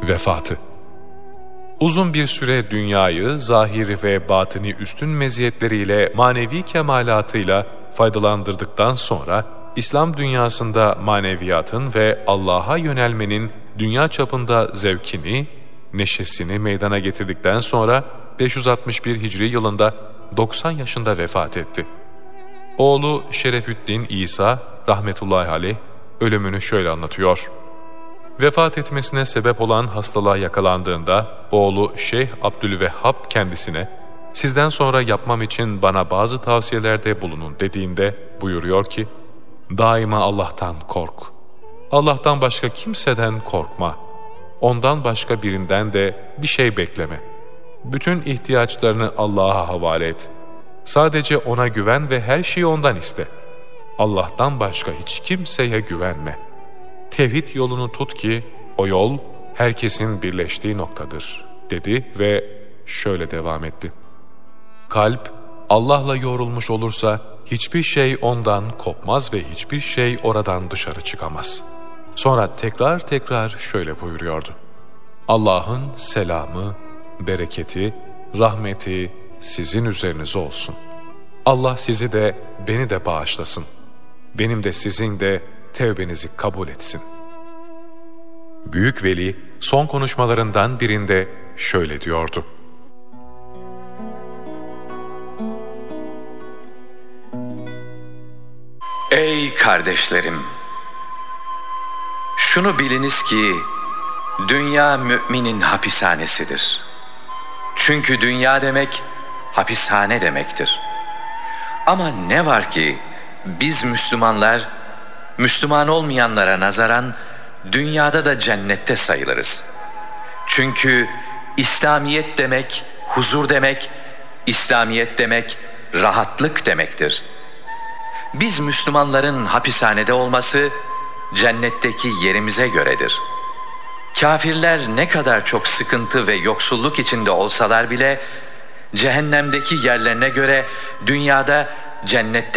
Vefatı. Uzun bir süre dünyayı zahiri ve batini üstün meziyetleriyle, manevi kemalatıyla faydalandırdıktan sonra İslam dünyasında maneviyatın ve Allah'a yönelmenin dünya çapında zevkini, neşesini meydana getirdikten sonra 561 Hicri yılında 90 yaşında vefat etti. Oğlu Şerefüddin İsa rahmetullahi aleyh ölümünü şöyle anlatıyor. Vefat etmesine sebep olan hastalığa yakalandığında oğlu Şeyh Abdülvehhab kendisine "Sizden sonra yapmam için bana bazı tavsiyelerde bulunun" dediğinde buyuruyor ki, "Daima Allah'tan kork. Allah'tan başka kimseden korkma. Ondan başka birinden de bir şey bekleme. Bütün ihtiyaçlarını Allah'a havale et. Sadece O'na güven ve her şeyi O'ndan iste. Allah'tan başka hiç kimseye güvenme. Tevhid yolunu tut ki o yol herkesin birleştiği noktadır" dedi ve şöyle devam etti. "Kalp Allah'la yoğrulmuş olursa hiçbir şey ondan kopmaz ve hiçbir şey oradan dışarı çıkamaz." Sonra tekrar şöyle buyuruyordu. "Allah'ın selamı, bereketi, rahmeti sizin üzerinize olsun. Allah sizi de beni de bağışlasın. Benim de sizin de tevbenizi kabul etsin." Büyük Veli son konuşmalarından birinde şöyle diyordu. Ey kardeşlerim! Şunu biliniz ki dünya müminin hapishanesidir. Çünkü dünya demek hapishane demektir. Ama ne var ki biz Müslümanlar, Müslüman olmayanlara nazaran dünyada da cennette sayılırız. Çünkü İslamiyet demek huzur demek, İslamiyet demek rahatlık demektir. Biz Müslümanların hapishanede olması cennetteki yerimize göredir. Kafirler ne kadar çok sıkıntı ve yoksulluk içinde olsalar bile cehennemdeki yerlerine göre dünyada cennette